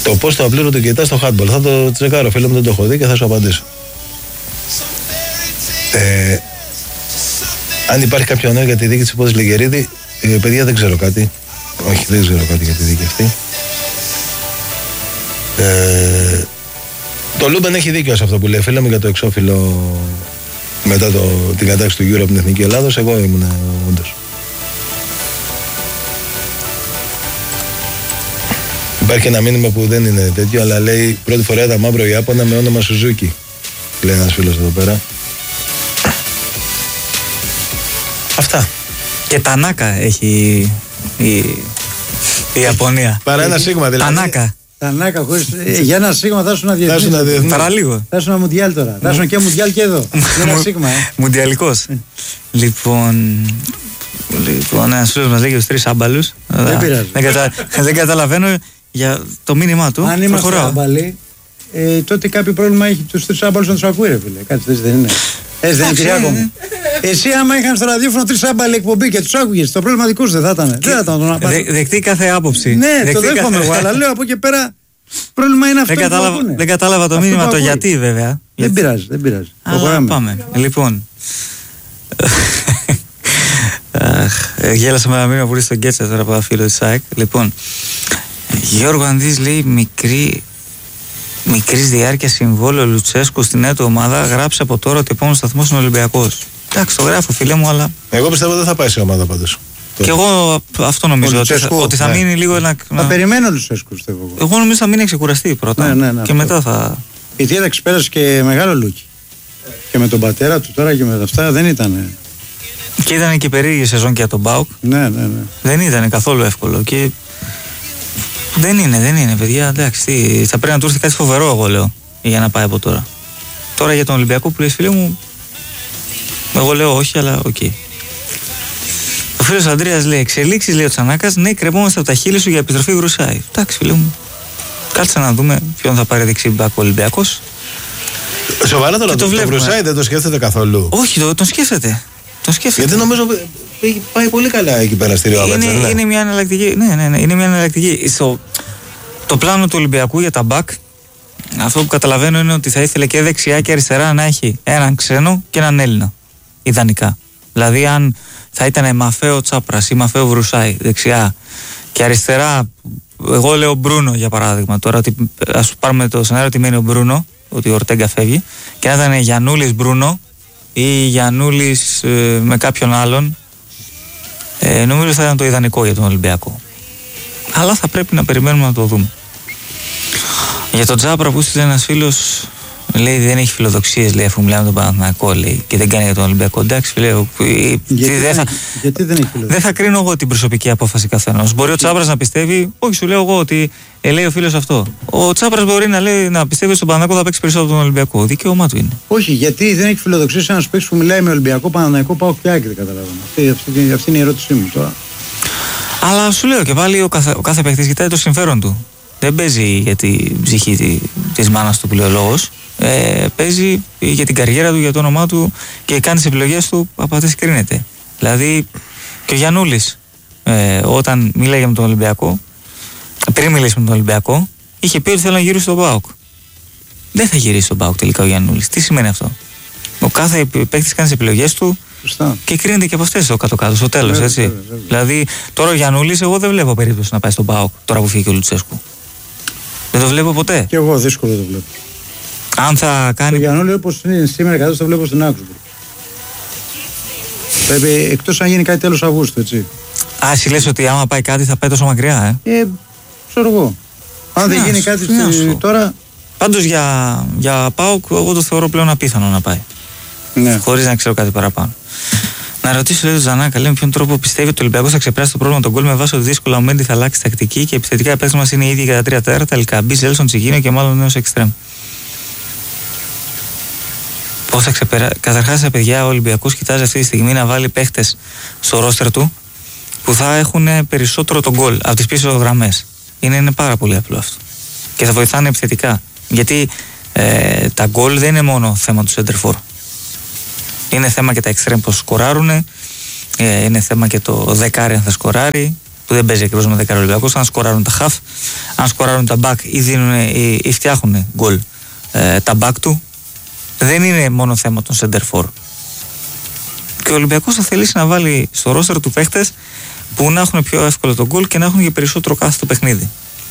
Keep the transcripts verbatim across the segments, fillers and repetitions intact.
Το πώς το απλήρωτο κοιτά στο handball. Θα το τσεκάρω, φίλε μου, δεν το έχω δει και θα σου απαντήσω. Ε, αν υπάρχει κάποιο νέο για τη δίκη της υπόθεσης Λιγερίδη, ε, παιδιά δεν ξέρω κάτι. Όχι, δεν ξέρω κάτι για τη δίκη αυτή. Ε, το Λούμπεν έχει δίκιο σε αυτό που λέει, φίλε μου, για το εξώφυλλο μετά το, την κατάξη του Euro από την Εθνική Ελλάδος. Εγώ ήμουν όντως. Υπάρχει ένα μήνυμα που δεν είναι τέτοιο, αλλά λέει πρώτη φορά είδα μαύρο Ιάπωνα με όνομα Σουζούκι. Λέει ένας φίλος εδώ πέρα. Αυτά. Και Τανάκα έχει η, η Ιαπωνία. Παρά ένα σίγμα δηλαδή. Τανάκα. Τανάκα, χωρίς, ε, για ένα σίγμα θα ήσουν αδιεθνής. Παραλίγο. Θα ήσουν μουντιάλ τώρα. Θα ήσουν και μουντιάλ και εδώ. Ένα σίγμα. Ε. Μουντιαλικός. Λοιπόν. Λοιπόν, ένας φίλος μας λέει για τους τρεις άμπαλους. Δεν πειράζει. Δεν, κατα... δεν καταλαβαίνω για το μήνυμά του. Αν είμαστε άμπαλοι, ε, τότε κάποιο πρόβλημα έχει τους τρεις άμπαλους να τους ακούει, ρε φίλε. Κάτι τέτοιο δεν είναι. Έτσι δεν είναι, Κυριάκο μου. Εσύ, άμα είχαν στο ραδιόφωνο τρεις άμπαλοι εκπομπή και τους άκουγες, το πρόβλημα δικό σου δεν θα ήταν. Δεν θα ήταν τον απάντηση. Δε, δεκτεί κάθε άποψη. Ναι, δεκτεί το δέχομαι εγώ, αλλά λέω από εκεί πέρα. Πρόβλημα είναι αυτό. Δεν κατάλαβα, δεν κατάλαβα το μήνυμα το γιατί, βέβαια. Δεν γιατί... πειράζει, δεν πειράζει. Αλλά πάμε. Λοιπόν. Γέλασα με ένα μήνυμα που είσαι στον Κέτσα τώρα από ένα φίλο της ΑΕΚ. Λοιπόν, Γιώργο Ανδής λέει μικρή. Μικρής διάρκειας συμβόλαιο Λουτσέσκου στην νέα του ομάδα, γράψε από τώρα ότι ο επόμενος σταθμός είναι Ολυμπιακός. Εντάξει, το γράφω, φίλε μου, αλλά. Εγώ πιστεύω δεν θα πάει σε ομάδα πάντως. Και εγώ αυτό νομίζω. Ότι θα, ότι θα ναι. μείνει λίγο ένα. Θα να... περιμένω ο Λουτσέσκου, πιστεύω εγώ. Εγώ νομίζω θα μείνει να ξεκουραστεί πρώτα. Ναι, ναι, ναι, και αυτό. Μετά θα. Γιατί έταξε πέρασε και μεγάλο λούκι. Και με τον πατέρα του τώρα και με αυτά δεν ήταν. Και ήταν και περίεργη σεζόν και για τον ΠΑΟΚ. Ναι, ναι, ναι. Δεν ήταν καθόλου εύκολο. Και δεν είναι, δεν είναι, παιδιά. Εντάξει, τι, θα πρέπει να του έρθει κάτι φοβερό, εγώ λέω, για να πάει από τώρα. Τώρα για τον Ολυμπιακό που λες, φίλε μου, εγώ λέω όχι, αλλά οκ. Okay. Ο φίλος Ανδρέας λέει: εξελίξεις, λέει ο Τσανάκας, ναι, κρεμόμαστε από τα χείλη σου για επιστροφή Βρουσάη. Εντάξει, φίλε μου, κάτσε να δούμε ποιον θα πάρει δεξί μπακ ο Ολυμπιακός. Σοβαρά τώρα το, το, το Βρουσάη δεν το σκέφτεται καθόλου. Όχι, το, τον σκέφτεται. Τον σκέφτεται. Γιατί νομίζω έχει πάει πολύ καλά εκεί πέρα στη Ριώδα. Είναι, ναι. είναι μια εναλλακτική. Ναι, ναι, ναι, είναι μια εναλλακτική. Στο, το πλάνο του Ολυμπιακού για τα μπακ, αυτό που καταλαβαίνω είναι ότι θα ήθελε και δεξιά και αριστερά να έχει έναν ξένο και έναν Έλληνα. Ιδανικά. Δηλαδή, αν θα ήταν Μαφέο Τσάπρας ή Μαφέο Βρουσάη δεξιά και αριστερά, εγώ λέω Μπρούνο για παράδειγμα. Τώρα, ότι ας πάρουμε το σενάριο ότι μένει ο Μπρούνο, ότι ο Ορτέγκα φεύγει, και να ήταν Γιαννούλης Μπρούνο ή Γιαννούλης ε, με κάποιον άλλον, ε, νομίζω θα ήταν το ιδανικό για τον Ολυμπιακό. Αλλά θα πρέπει να περιμένουμε να το δούμε. Για τον Τζάπρα που στείλε ένας φίλος, λέει δεν έχει φιλοδοξίες, λέει, αφού μιλάμε με τον Παναθηναϊκό, λέει, και δεν κάνει για τον Ολυμπιακό. Εντάξει, φίλε, γιατί, δεν θα, γιατί δεν έχει φιλοδοξίες. Δεν θα κρίνω εγώ την προσωπική απόφαση καθενός. Μπορεί ο Τσάπρας να πιστεύει, όχι, σου λέω εγώ ότι ε, λέει ο φίλος αυτό. Ο Τσάπρας μπορεί να, λέει, να πιστεύει στον Παναθηναϊκό θα παίξει περισσότερο από τον Ολυμπιακό. Δικαίωμά του είναι. Όχι, γιατί δεν έχει φιλοδοξίες ένας παίκτης που μιλάει με Ολυμπιακό, Παναθηναϊκό, πάω και άκρη, δεν καταλαβαίνω. Αυτή, αυτή, αυτή είναι η ερώτησή μου τώρα. Αλλά σου λέω και πάλι ο κάθε, ο κάθε παίκτης κοιτάει το συμφέρον του. Δεν παίζει για την ψυχή τη, της μάνας του που λέει ο λόγος. Ε, παίζει για την καριέρα του, για το όνομά του και κάνει τις επιλογές του από αυτές κρίνεται. Δηλαδή και ο Γιαννούλης ε, όταν μίλαγε με τον Ολυμπιακό, πριν μιλήσει με τον Ολυμπιακό, είχε πει ότι θέλει να γυρίσει στον ΠΑΟΚ. Δεν θα γυρίσει στον ΠΑΟΚ τελικά ο Γιαννούλης. Τι σημαίνει αυτό? Ο κάθε παίκτης κάνει τις επιλογές του. Σωστά. Και κρίνεται και από αυτές στο κάτω-κάτω, στο τέλος, έτσι. Βέβαια, βέβαια. Δηλαδή, τώρα ο Γιαννούλης, εγώ δεν βλέπω περίπτωση να πάει στον ΠΑΟΚ τώρα που φύγει ο Λουτσέσκου. Δεν το βλέπω ποτέ. Και εγώ δύσκολο το βλέπω. Αν θα κάνει. Ο Γιαννούλη, όπως είναι σήμερα, κατά το βλέπω στην Augsburg. Πρέπει εκτός αν γίνει κάτι τέλος Αυγούστου, έτσι. Α, εσύ λες ότι άμα πάει κάτι θα πάει τόσο μακριά, ε. Ε, ξέρω εγώ. Αν δεν γίνει κάτι στη... τώρα. Πάντως για, για ΠΑΟΚ, εγώ το θεωρώ πλέον απίθανο να πάει. Ναι. Χωρίς να ξέρω κάτι παραπάνω. Να ρωτήσω, λέει ο Ζανάκα, λέει με ποιον τρόπο πιστεύει ότι ο Ολυμπιακός θα ξεπεράσει το πρόβλημα των γκολ με βάση ότι δύσκολα ο Μέντι θα αλλάξει τακτική και επιθετικά επέκταση μας είναι οι ίδιοι για τα τρία τέταρτα, Ελκαμπή, Ζέλσον, Τσιγίνιο και μάλλον νέος εξτρέμ. Πώς θα ξεπεράσει. Καταρχάς, παιδιά, ο Ολυμπιακός κοιτάζει αυτή τη στιγμή να βάλει παίχτες στο ρόστερ του που θα έχουν περισσότερο τον γκολ από τις πίσω γραμμές. Είναι, είναι πάρα πολύ απλό αυτό. Και θα βοηθάνε επιθετικά. Γιατί ε, τα γκολ δεν είναι μόνο θέμα του center for. Είναι θέμα και τα εξτρέμ που σκοράρουν, ε, είναι θέμα και το δεκάρι αν θα σκοράρει, που δεν παίζει ακριβώς με δεκάρι Ολυμπιακός, αν σκοράρουν τα χαφ. αν σκοράρουν τα back ή, δίνουν, ή, ή φτιάχνουν γκολ ε, τα back του. Δεν είναι μόνο θέμα των center for. Και ο Ολυμπιακός θα θελήσει να βάλει στο ρόστερ του παίχτες που να έχουν πιο εύκολο τον γκολ και να έχουν και περισσότερο κάθετο παιχνίδι.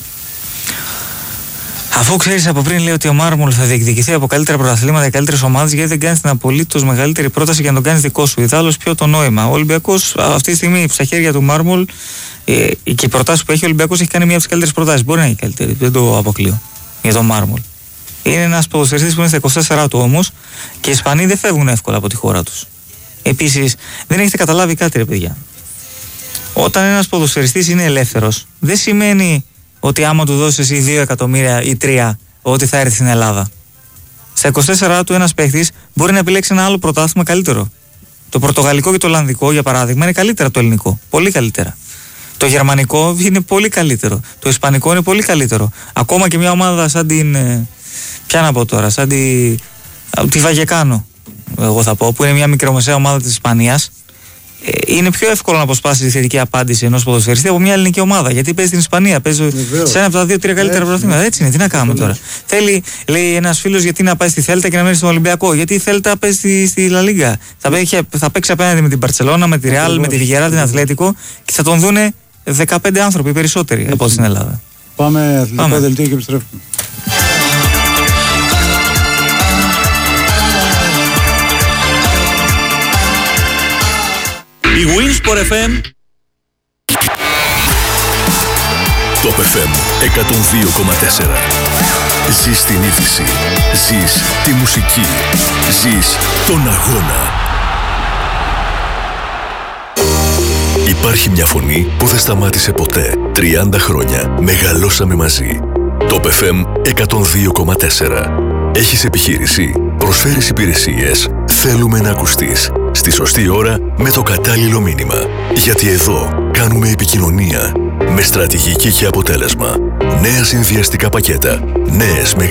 Αφού ξέρεις από πριν, λέει ότι ο Μάρμουλ θα διεκδικηθεί από καλύτερα πρωταθλήματα και καλύτερες ομάδες, γιατί δεν κάνεις την απολύτως μεγαλύτερη πρόταση για να τον κάνεις δικό σου. Ιδάλλως, ποιο το νόημα. Ο Ολυμπιακός αυτή τη στιγμή στα χέρια του Μάρμουλ ε, και οι προτάσεις που έχει ο Ολυμπιακός έχει κάνει μία από τις καλύτερες προτάσεις. Μπορεί να είναι καλύτερη, δεν το αποκλείω για τον Μάρμουλ. Είναι ένας ποδοσφαιριστής που είναι στα είκοσι τέσσερα του όμως και οι Ισπανοί δεν φεύγουν εύκολα από τη χώρα τους. Επίσης, δεν έχετε καταλάβει κάτι, ρε παιδιά. Όταν ένας ποδοσφαιριστής είναι ελεύθερος, δεν σημαίνει ότι άμα του δώσεις εσύ δύο εκατομμύρια ή τρία, ότι θα έρθει στην Ελλάδα. Στα είκοσι τέσσερα του ένας παίχτης μπορεί να επιλέξει ένα άλλο πρωτάθλημα καλύτερο. Το πορτογαλικό και το ολλανδικό, για παράδειγμα, είναι καλύτερα από το ελληνικό. Πολύ καλύτερα. Το γερμανικό είναι πολύ καλύτερο. Το ισπανικό είναι πολύ καλύτερο. Ακόμα και μια ομάδα σαν την. Ποια να πω τώρα, σαν τη, τη Βαγεκάνο, εγώ θα πω, που είναι μια μικρομεσαία ομάδα της Ισπανίας. Είναι πιο εύκολο να αποσπάσει τη θετική απάντηση ενός ποδοσφαιριστή από μια ελληνική ομάδα. Γιατί παίζει στην Ισπανία, παίζει Βεβαίως. σε ένα από τα δύο-τρία καλύτερα πρωταθλήματα. Έτσι είναι, τι να κάνουμε τώρα. Θέλει, λέει ένας φίλος, γιατί να πάει στη Θέλτα και να μένει στον Ολυμπιακό. Γιατί η Θέλτα παίζει στη, στη Λα Λίγκα. Θα, θα παίξει απέναντι με την Μπαρτσελώνα, με τη Ρεάλ, με τη Βιγεράλ, την Αθλέτικο και θα τον δούνε δεκαπέντε άνθρωποι περισσότεροι έτσι από στην Ελλάδα. Πάμε αθλητικό δελτίο και επιστρέφουμε. Η Winsport εφ εμ Top εφ εμ εκατόν δύο κόμμα τέσσερα. Ζεις την είδηση, ζεις τη μουσική, ζεις τον αγώνα. Υπάρχει μια φωνή που δεν σταμάτησε ποτέ. τριάντα χρόνια μεγαλώσαμε μαζί. Top εφ εμ εκατόν δύο κόμμα τέσσερα. Έχεις επιχείρηση, προσφέρεις υπηρεσίες, θέλουμε να ακουστείς. Στη σωστή ώρα με το κατάλληλο μήνυμα. Γιατί εδώ κάνουμε επικοινωνία με στρατηγική και αποτέλεσμα. Νέα συνδυαστικά πακέτα, νέες μεγάλες